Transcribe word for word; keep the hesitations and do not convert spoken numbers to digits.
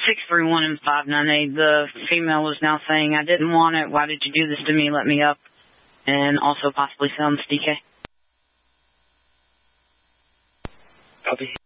six three one and five nine eight. The female was now saying, I didn't want it. Why did you do this to me? Let me up. And also possibly sounds D K. Copy.